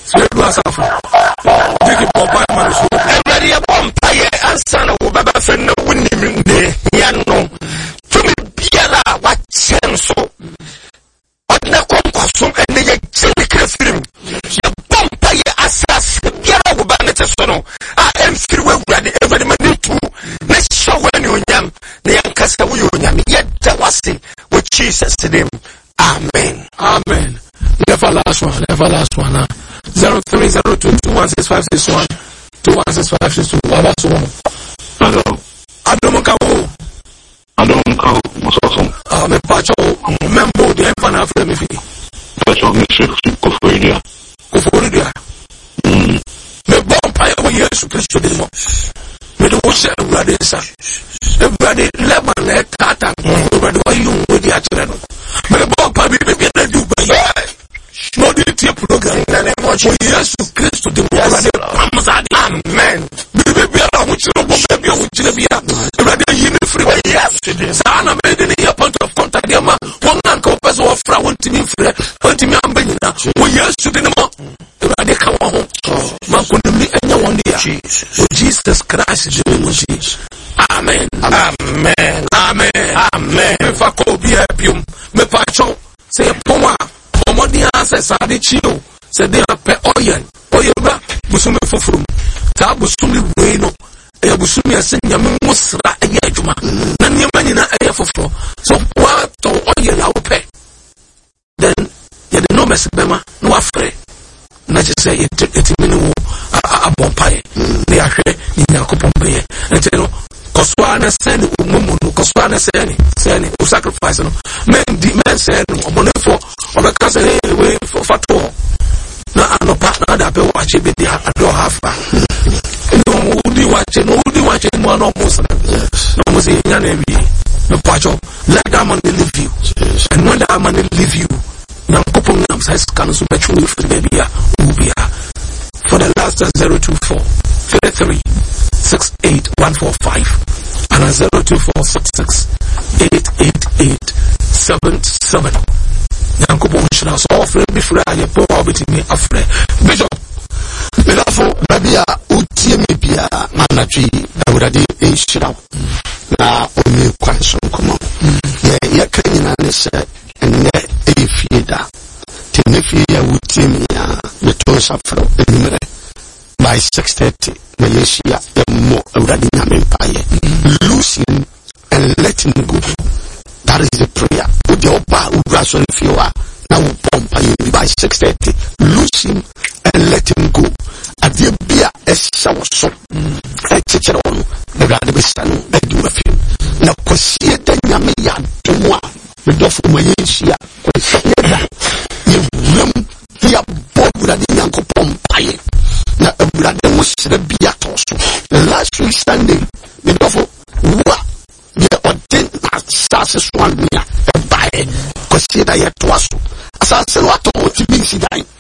So do asafa. Take it for 5 minutes. Everybody a vampire and son of Baba friend winning the Yano. To me, Biala, what sense so? What na conquer and they check film. Your vampire assassin, Biala Banetasono. I am still well ready. Everybody too. Let's show when you yam. The Yankasa will yam yet that was it with Jesus to them. Amen. Amen. Never last one. 0302216561 216562. Hello. Adomokao. Me pacho membo de enfana afre me fi. Pacho me shifti Koforidia. Me bon pa yo Yesu Kristo de mo. Me do se urade sa. Everybody leban e kata. Everybody wa you we di atire no. Me bon pa bi na du ba. No dey tie program na ne mo Yesu Kristo de mo. Amen. Bi ala wo chiro bo bi wo chiro bi a. Everybody yi me free. Yes. Sana me de the point of contact dem one man ko person of fra want me free. Want me ambanyina. Wo Yesu de mo. Everybody ka wo ho. Man ko ni enya won dia. Jesus Christ is the Jesus. Amen. Me fa ko bi apium. Me pa cho say poma. Omodi access ade chio. Say dey pe oil ba busumi foforo. Ta busumi we no. E busumi asenya me musra eye adwuma. Na niam nyina eye foforo. So what to oil la ope. Then you the no mess bema no afre. Na je say it minu abompai. They are here in Yakopombe. And you know, Coswana send Mumu, Coswana send who sacrifice. Men send Omonefo or the cousin way for Fato. Now, no partner that be watching the door half. No, would you watching one almost? No, was a young no pacho. Let that man leave you. And when that man leave you, now Copom says, can so much you for the baby. For the last 024 33 68145 and 02466 88877. Yankobo shall offer before I pour with me after Bishop. Therefore, Babia Utimi Bia Manaji, I would have a shroud. Now, only question come on. Yeah, can you say, and a feeder. Tinefia Utimia, the toes of the by 6:30, Malaysia, the more already empire. Losing and letting go. That is the prayer. With your power, Russell, if you are now pump by 6:30. Losing and letting go. At the beer, a sour soap. I teach it on the Radibistan, I do a few. Now, Cosia, then Yamia, to one. The Doff Malaysia, you room here, Bob Radinanko Pompire. Now, a brother was the Beatos. Last week Sunday, the Doffo, what? The ordained Sassus one year, and by Cosia, I had to us. As I said, what to be